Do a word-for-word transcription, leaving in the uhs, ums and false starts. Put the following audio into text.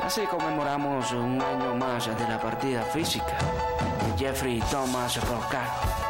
Así conmemoramos un año más de la partida física de Jeffrey Thomas Rocard.